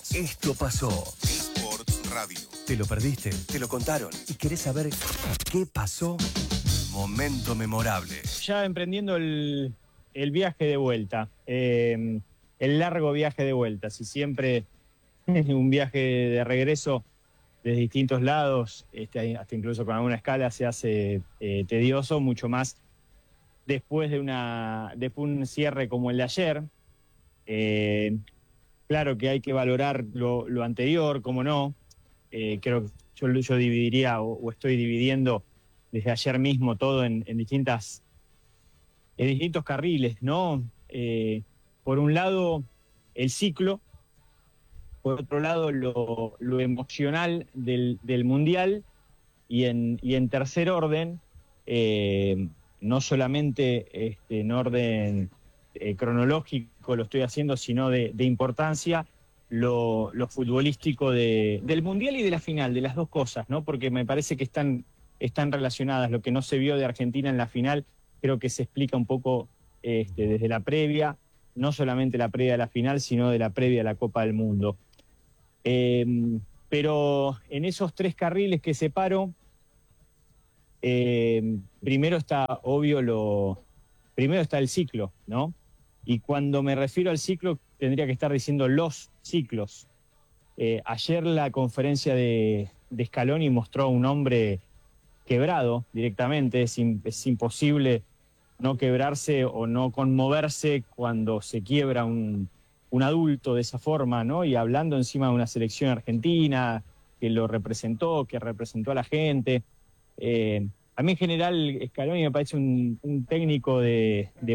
Esto pasó. Sports Radio. ¿Te lo perdiste? ¿Te lo contaron? ¿Y querés saber qué pasó? Momento memorable. Ya emprendiendo el viaje de vuelta, el largo viaje de vuelta. Si siempre un viaje de regreso desde distintos lados, hasta incluso con alguna escala, se hace tedioso, mucho más después de un cierre como el de ayer. Claro que hay que valorar lo anterior, como no. Creo que yo dividiría o estoy dividiendo desde ayer mismo todo en distintos carriles, ¿no? Por un lado, el ciclo, por otro lado, lo emocional del Mundial, y en tercer orden, no solamente en orden cronológico lo estoy haciendo, sino de importancia, lo futbolístico del Mundial y de la final, de las dos cosas, ¿no? Porque me parece que están relacionadas. Lo que no se vio de Argentina en la final creo que se explica un poco desde la previa, no solamente la previa de la final, sino de la previa a la Copa del Mundo. Pero en esos tres carriles que separo, primero está primero está el ciclo, ¿no? Y cuando me refiero al ciclo, tendría que estar diciendo los ciclos. Ayer la conferencia de Scaloni mostró a un hombre quebrado directamente. Es imposible no quebrarse o no conmoverse cuando se quiebra un adulto de esa forma, ¿no? Y hablando encima de una selección argentina que lo representó, que representó a la gente. A mí en general Scaloni me parece un técnico de